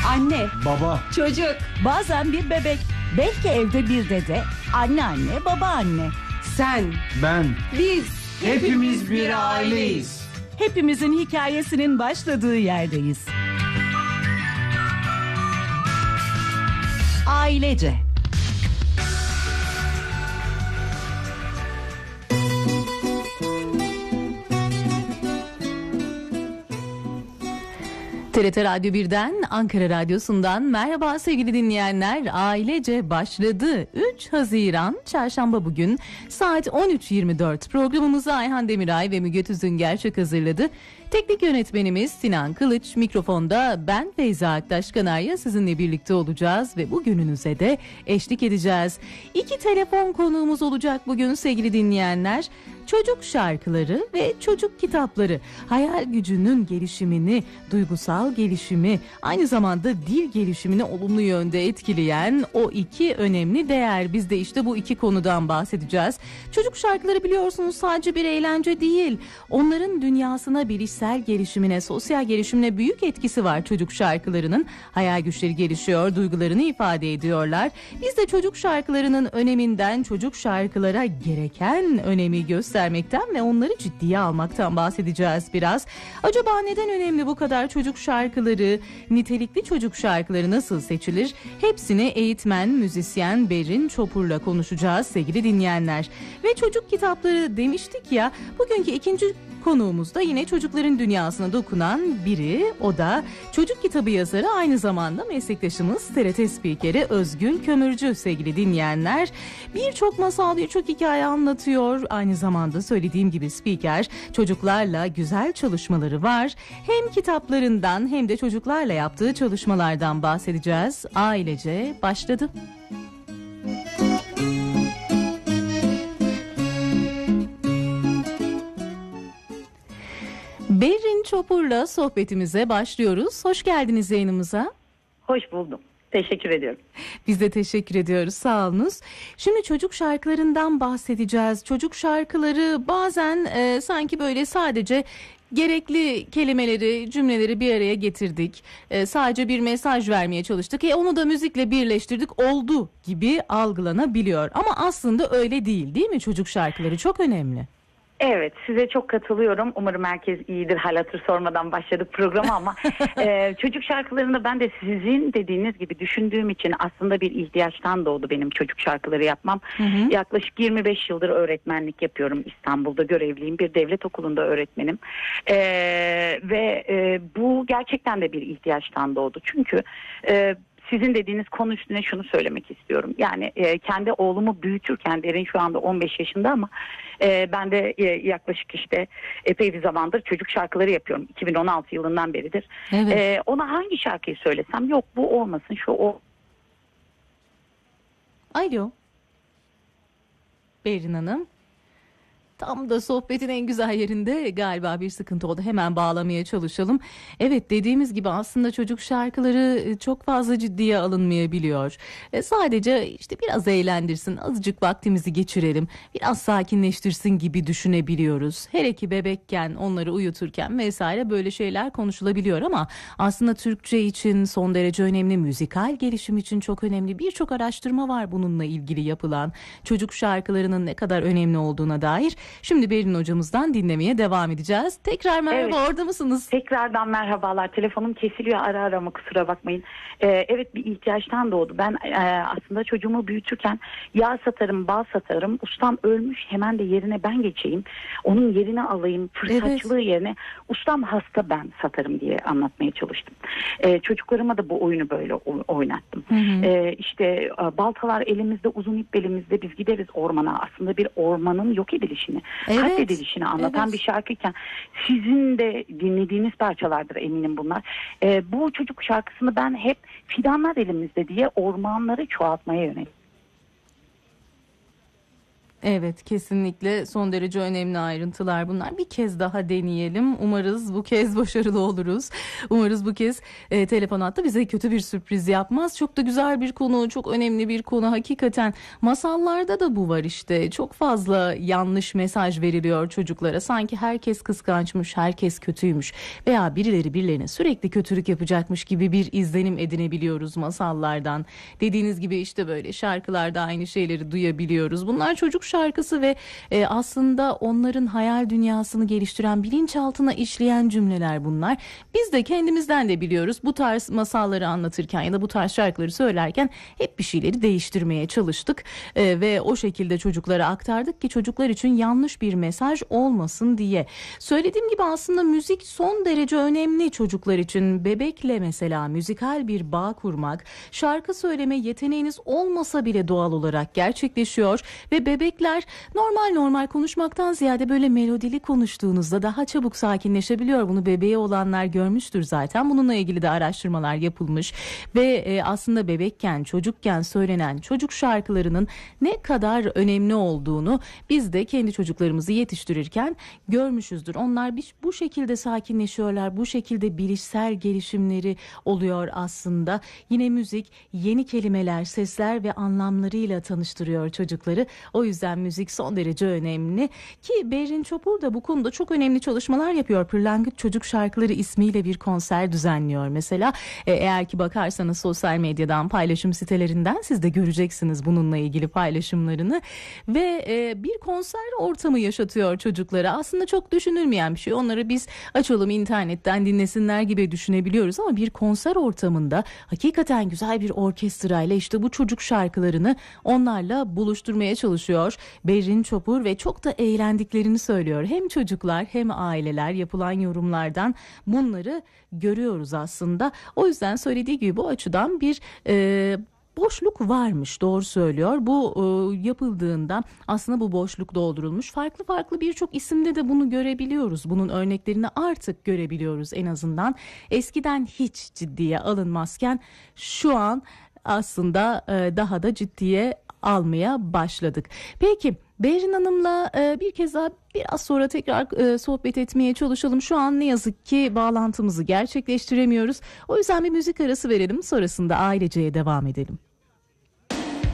Anne, Baba, çocuk, Bazen bir bebek, belki evde bir dede, anneanne, babaanne. sen, ben, biz. hepimiz bir aileyiz. Hepimizin hikayesinin başladığı yerdeyiz. Ailece. TRT Radyo 1'den, Ankara Radyosu'ndan merhaba sevgili dinleyenler. Ailece başladı. 3 Haziran Çarşamba bugün saat 13.24. Programımızı Ayhan Demiray ve Müge Tüzün Gerçek hazırladı. Teknik yönetmenimiz Sinan Kılıç, mikrofonda ben Feyza Aktaş Kanarya sizinle birlikte olacağız ve bugününüze de eşlik edeceğiz. 2 telefon konuğumuz olacak bugün sevgili dinleyenler. Çocuk şarkıları ve çocuk kitapları hayal gücünün gelişimini, duygusal gelişimi, aynı zamanda dil gelişimini olumlu yönde etkileyen o 2 önemli değer. Biz de işte bu 2 konudan bahsedeceğiz. Çocuk şarkıları biliyorsunuz sadece bir eğlence değil. Onların dünyasına, bilişsel gelişimine, sosyal gelişimine büyük etkisi var çocuk şarkılarının. Hayal güçleri gelişiyor, duygularını ifade ediyorlar. Biz de çocuk şarkılarının öneminden, çocuk şarkılara gereken önemi göstermekten ve onları ciddiye almaktan bahsedeceğiz biraz. Acaba neden önemli bu kadar çocuk şarkıları, nitelikli çocuk şarkıları nasıl seçilir? Hepsini eğitmen, müzisyen Berin Çopur'la konuşacağız sevgili dinleyenler. Ve çocuk kitapları demiştik ya, bugünkü ikinci konuğumuz da yine çocukların dünyasına dokunan biri. O da çocuk kitabı yazarı, aynı zamanda meslektaşımız TRT spikeri Özgül Kömürcü sevgili dinleyenler. Birçok masal, birçok hikaye anlatıyor. Aynı zamanda söylediğim gibi spiker, çocuklarla güzel çalışmaları var. Hem kitaplarından hem de çocuklarla yaptığı çalışmalardan bahsedeceğiz. Ailece başladı. Berin Çopur'la sohbetimize başlıyoruz. Hoş geldiniz yayınımıza. Hoş buldum. Teşekkür ediyorum. Biz de teşekkür ediyoruz. Sağ olunuz. Şimdi çocuk şarkılarından bahsedeceğiz. Çocuk şarkıları bazen sanki böyle sadece gerekli kelimeleri, cümleleri bir araya getirdik. Sadece bir mesaj vermeye çalıştık. Onu da müzikle birleştirdik, oldu gibi algılanabiliyor. Ama aslında öyle değil mi? Çocuk şarkıları çok önemli. Evet, size çok katılıyorum. Umarım herkes iyidir. Hal hatır sormadan başladık programa ama çocuk şarkılarında ben de sizin dediğiniz gibi düşündüğüm için aslında bir ihtiyaçtan doğdu benim çocuk şarkıları yapmam. Hı hı. Yaklaşık 25 yıldır öğretmenlik yapıyorum. İstanbul'da görevliyim. Bir devlet okulunda öğretmenim. Bu gerçekten de bir ihtiyaçtan doğdu. Çünkü sizin dediğiniz konu üstüne şunu söylemek istiyorum. Yani kendi oğlumu büyütürken, Derin şu anda 15 yaşında ama ben de yaklaşık işte epey bir zamandır çocuk şarkıları yapıyorum. 2016 yılından beridir. Evet. Ona hangi şarkıyı söylesem, yok bu olmasın, şu o. Alo. Berin Hanım. Tam da sohbetin en güzel yerinde galiba bir sıkıntı oldu. Hemen bağlamaya çalışalım. Evet, dediğimiz gibi aslında çocuk şarkıları çok fazla ciddiye alınmayabiliyor. Sadece işte biraz eğlendirsin, azıcık vaktimizi geçirelim, biraz sakinleştirsin gibi düşünebiliyoruz. Hele ki bebekken, onları uyuturken vesaire böyle şeyler konuşulabiliyor ama aslında Türkçe için son derece önemli, müzikal gelişim için çok önemli. Birçok araştırma var bununla ilgili yapılan, çocuk şarkılarının ne kadar önemli olduğuna dair. Şimdi Berin hocamızdan dinlemeye devam edeceğiz. Tekrar merhaba, evet. Orada mısınız? Tekrardan merhabalar. Telefonum kesiliyor ara ara ama kusura bakmayın. Evet, bir ihtiyaçtan doğdu. Ben aslında çocuğumu büyütürken yağ satarım, bal satarım. Ustam ölmüş, hemen de yerine ben geçeyim. Onun yerine alayım. Fırsatçılığı yerine ustam hasta, ben satarım diye anlatmaya çalıştım. Çocuklarıma da bu oyunu böyle oynattım. İşte baltalar elimizde, uzun ip elimizde, biz gideriz ormana. Aslında bir ormanın yok edilişini, katledilişini anlatan bir şarkıyken sizin de dinlediğiniz parçalardır eminim bunlar. Bu çocuk şarkısını ben hep fidanlar elimizde diye ormanları çoğaltmaya yönelik. Evet, kesinlikle son derece önemli ayrıntılar bunlar. Bir kez daha deneyelim. Umarız bu kez başarılı oluruz. Umarız bu kez telefon hattı bize kötü bir sürpriz yapmaz. Çok da güzel bir konu, çok önemli bir konu. Hakikaten masallarda da bu var işte. Çok fazla yanlış mesaj veriliyor çocuklara. Sanki herkes kıskançmış, herkes kötüymüş veya birileri birilerine sürekli kötülük yapacakmış gibi bir izlenim edinebiliyoruz masallardan. Dediğiniz gibi işte böyle şarkılarda aynı şeyleri duyabiliyoruz. Bunlar çocuk şarkısı ve aslında onların hayal dünyasını geliştiren, bilinçaltına işleyen cümleler bunlar. Biz de kendimizden de biliyoruz, bu tarz masalları anlatırken ya da bu tarz şarkıları söylerken hep bir şeyleri değiştirmeye çalıştık ve o şekilde çocuklara aktardık ki çocuklar için yanlış bir mesaj olmasın diye. Söylediğim gibi aslında müzik son derece önemli çocuklar için. Bebekle mesela müzikal bir bağ kurmak, şarkı söyleme yeteneğiniz olmasa bile doğal olarak gerçekleşiyor ve bebekler normal konuşmaktan ziyade böyle melodili konuştuğunuzda daha çabuk sakinleşebiliyor. Bunu bebeği olanlar görmüştür zaten. Bununla ilgili de araştırmalar yapılmış ve aslında bebekken, çocukken söylenen çocuk şarkılarının ne kadar önemli olduğunu biz de kendi çocuklarımızı yetiştirirken görmüşüzdür. Onlar bu şekilde sakinleşiyorlar, bu şekilde bilişsel gelişimleri oluyor aslında. Yine müzik yeni kelimeler, sesler ve anlamlarıyla tanıştırıyor çocukları. O yüzden müzik son derece önemli ki Berrin Çopur da bu konuda çok önemli çalışmalar yapıyor. Pırlangıç Çocuk Şarkıları ismiyle bir konser düzenliyor mesela. Eğer ki bakarsanız sosyal medyadan, paylaşım sitelerinden siz de göreceksiniz bununla ilgili paylaşımlarını ve bir konser ortamı yaşatıyor çocuklara. Aslında çok düşünülmeyen bir şey. Onları biz açalım internetten dinlesinler gibi düşünebiliyoruz ama bir konser ortamında hakikaten güzel bir orkestrayla işte bu çocuk şarkılarını onlarla buluşturmaya çalışıyor Berrin Çopur ve çok da eğlendiklerini söylüyor. Hem çocuklar hem aileler, yapılan yorumlardan bunları görüyoruz aslında. O yüzden söylediği gibi bu açıdan bir boşluk varmış, doğru söylüyor. Bu yapıldığında aslında bu boşluk doldurulmuş. Farklı birçok isimde de bunu görebiliyoruz. Bunun örneklerini artık görebiliyoruz en azından. Eskiden hiç ciddiye alınmazken şu an aslında daha da ciddiye almaya başladık. Peki Berrin Hanım'la bir kez daha biraz sonra tekrar sohbet etmeye çalışalım. Şu an ne yazık ki bağlantımızı gerçekleştiremiyoruz. O yüzden bir müzik arası verelim. Sonrasında aileceye devam edelim.